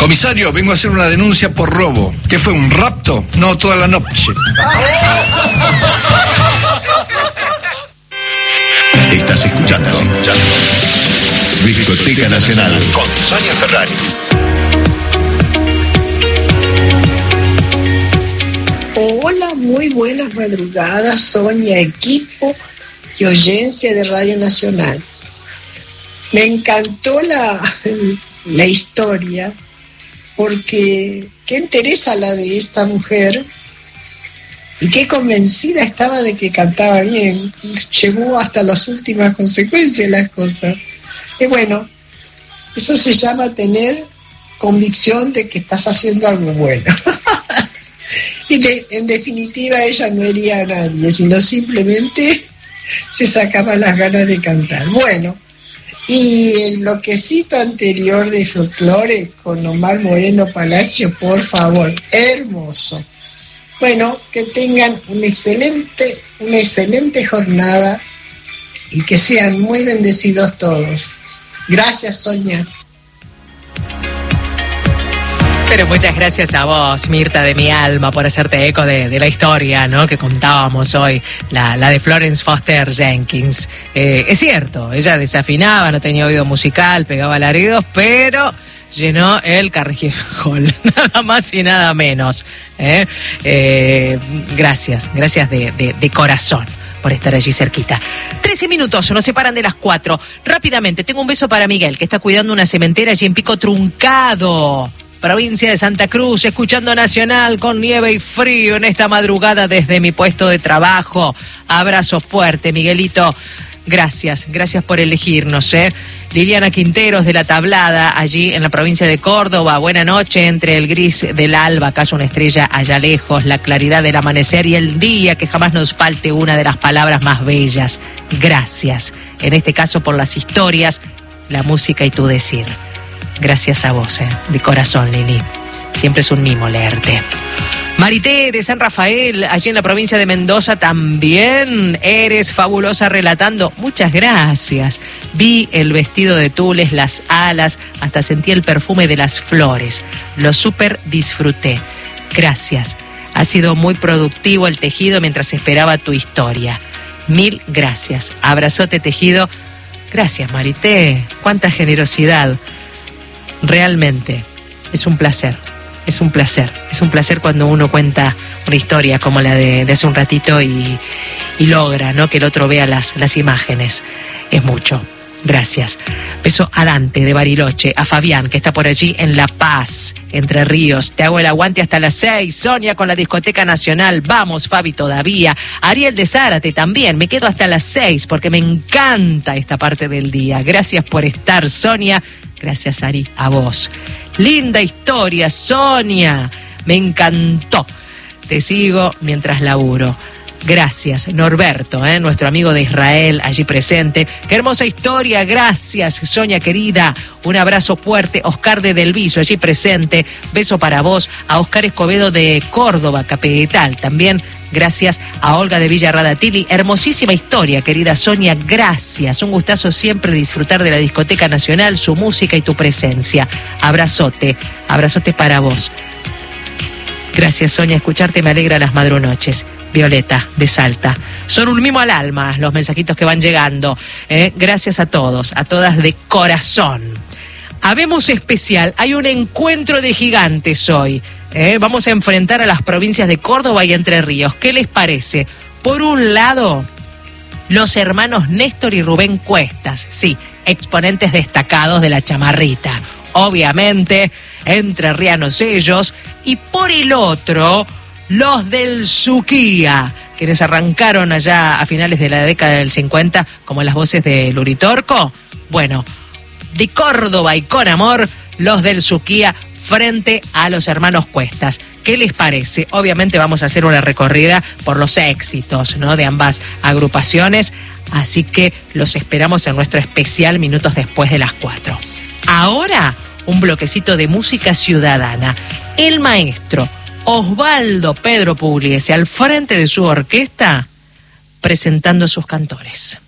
Comisario, vengo a hacer una denuncia por robo. ¿Qué fue, un rapto? No, toda la noche. Estás escuchando Discoteca Nacional con Sonia Ferrari. Hola, muy buenas madrugadas, Sonia, equipo y oyencia de Radio Nacional. Me encantó la historia, porque qué interesa la de esta mujer y qué convencida estaba de que cantaba bien. Llevó hasta las últimas consecuencias las cosas. Y bueno, eso se llama tener convicción de que estás haciendo algo bueno. Y en definitiva ella no hería a nadie, sino simplemente se sacaba las ganas de cantar. Bueno, y el bloquecito anterior de folclore con Omar Moreno Palacio, por favor, hermoso. Bueno, que tengan una excelente jornada y que sean muy bendecidos todos. Gracias, Sonia. Pero muchas gracias a vos, Mirta de mi alma, por hacerte eco de la historia, ¿no?, que contábamos hoy, la de Florence Foster Jenkins. Es cierto, ella desafinaba, no tenía oído musical, pegaba alaridos, pero llenó el Carnegie Hall, nada más y nada menos. Gracias de corazón por estar allí cerquita. 13 minutos, nos separan de las 4. Rápidamente, tengo un beso para Miguel, que está cuidando una cementera allí en Pico Truncado, provincia de Santa Cruz, escuchando Nacional con nieve y frío en esta madrugada desde mi puesto de trabajo. Abrazo fuerte, Miguelito. Gracias por elegirnos, Liliana Quinteros de La Tablada, allí en la provincia de Córdoba. Buena noche, entre el gris del alba, acaso una estrella allá lejos, la claridad del amanecer y el día, que jamás nos falte una de las palabras más bellas. Gracias, en este caso por las historias, la música y tu decir. Gracias a vos, de corazón, Lili. Siempre es un mimo leerte. Marité de San Rafael, allí en la provincia de Mendoza, también eres fabulosa relatando. Muchas gracias. Vi el vestido de tules, las alas, hasta sentí el perfume de las flores. Lo súper disfruté. Gracias. Ha sido muy productivo el tejido mientras esperaba tu historia. Mil gracias. Abrazote tejido. Gracias, Marité. Cuánta generosidad. Realmente es un placer. Es un placer cuando uno cuenta una historia como la de hace un ratito y logra, ¿no?, que el otro vea las imágenes. Es mucho. Gracias. Beso a Dante de Bariloche, a Fabián, que está por allí en La Paz, Entre Ríos. Te hago el aguante hasta las 6. Sonia con la Discoteca Nacional. Vamos, Fabi, todavía. Ariel de Zárate también. Me quedo hasta las 6 porque me encanta esta parte del día. Gracias por estar, Sonia. Gracias, Ari, a vos. Linda historia, Sonia. Me encantó. Te sigo mientras laburo. Gracias, Norberto, nuestro amigo de Israel, allí presente. Qué hermosa historia, gracias, Sonia querida. Un abrazo fuerte, Oscar de Delviso, allí presente. Beso para vos, a Oscar Escobedo de Córdoba, capital. También gracias a Olga de Villarradatili. Hermosísima historia, querida Sonia, gracias. Un gustazo siempre disfrutar de la Discoteca Nacional, su música y tu presencia. Abrazote para vos. Gracias, Sonia, escucharte me alegra las madrunoches. Violeta, de Salta. Son un mimo al alma los mensajitos que van llegando. Gracias a todos, a todas de corazón. Habemos especial, hay un encuentro de gigantes hoy. Vamos a enfrentar a las provincias de Córdoba y Entre Ríos. ¿Qué les parece? Por un lado, los hermanos Néstor y Rubén Cuestas, sí, exponentes destacados de la chamarrita. Obviamente, entrerrianos ellos. Y por el otro, los del Suquía, quienes arrancaron allá a finales de la década del 50 como las voces de Luritorco. Bueno, de Córdoba y con amor, los del Suquía frente a los hermanos Cuestas. ¿Qué les parece? Obviamente vamos a hacer una recorrida por los éxitos, ¿no?, de ambas agrupaciones, así que los esperamos en nuestro especial minutos después de las 4. Ahora, un bloquecito de música ciudadana. El maestro Osvaldo Pedro Pugliese al frente de su orquesta presentando sus cantores.